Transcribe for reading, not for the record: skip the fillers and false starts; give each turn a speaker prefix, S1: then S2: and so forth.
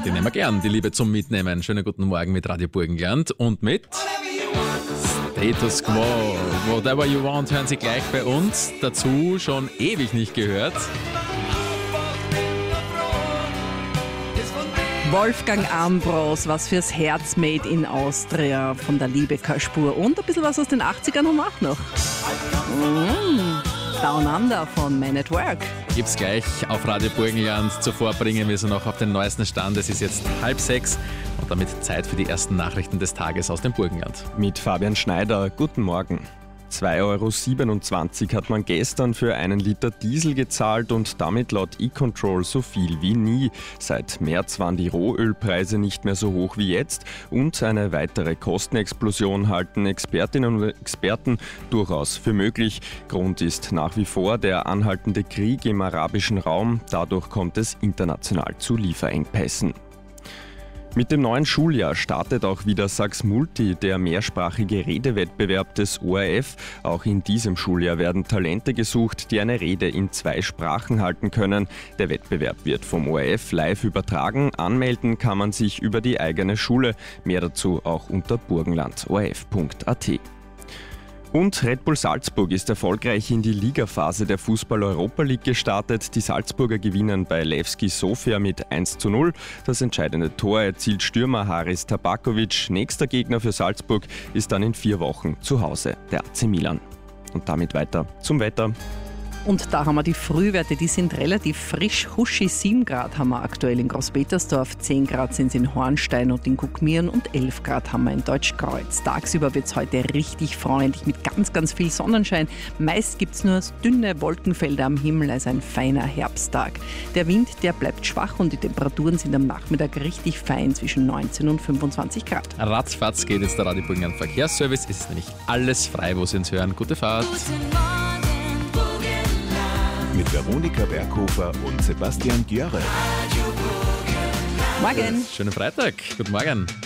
S1: Die nehmen wir gern, die Liebe zum Mitnehmen. Schönen guten Morgen mit Radio Burgenland und mit Status Quo. Whatever You Want hören Sie gleich bei uns. Dazu schon ewig nicht gehört.
S2: Wolfgang Ambros, was fürs Herz, made in Austria, von der Liebe keine Spur. Und ein bisschen was aus den 80ern haben wir auch noch. Down Under von Man at Work.
S1: Gibt's gleich auf Radio Burgenland. Zuvor bringen wir Sie noch auf den neuesten Stand. Es ist jetzt 5:30 und damit Zeit für die ersten Nachrichten des Tages aus dem Burgenland.
S3: Mit Fabian Schneider, guten Morgen. 2,27 € hat man gestern für einen Liter Diesel gezahlt und damit laut eControl so viel wie nie. Seit März waren die Rohölpreise nicht mehr so hoch wie jetzt und eine weitere Kostenexplosion halten Expertinnen und Experten durchaus für möglich. Grund ist nach wie vor der anhaltende Krieg im arabischen Raum. Dadurch kommt es international zu Lieferengpässen. Mit dem neuen Schuljahr startet auch wieder Sax Multi, der mehrsprachige Redewettbewerb des ORF. Auch in diesem Schuljahr werden Talente gesucht, die eine Rede in 2 Sprachen halten können. Der Wettbewerb wird vom ORF live übertragen. Anmelden kann man sich über die eigene Schule. Mehr dazu auch unter burgenlandorf.at. Und Red Bull Salzburg ist erfolgreich in die Ligaphase der Fußball-Europa League gestartet. Die Salzburger gewinnen bei Levski Sofia mit 1:0. Das entscheidende Tor erzielt Stürmer Haris Tabakovic. Nächster Gegner für Salzburg ist dann in 4 Wochen zu Hause, der AC Milan. Und damit weiter zum Wetter.
S2: Und da haben wir die Frühwerte, die sind relativ frisch. Huschi 7 Grad haben wir aktuell in Großpetersdorf, 10 Grad sind es in Hornstein und in Guckmieren und 11 Grad haben wir in Deutschkreuz. Tagsüber wird es heute richtig freundlich mit ganz, ganz viel Sonnenschein. Meist gibt es nur dünne Wolkenfelder am Himmel, also ein feiner Herbsttag. Der Wind, der bleibt schwach und die Temperaturen sind am Nachmittag richtig fein zwischen 19 und 25 Grad.
S1: Ratzfatz geht jetzt der Radio Burgenland Verkehrsservice. Es ist nämlich alles frei, wo Sie uns hören. Gute Fahrt.
S4: Mit Veronika Berghofer und Sebastian Gjörre.
S2: Morgen.
S1: Schönen Freitag. Guten Morgen.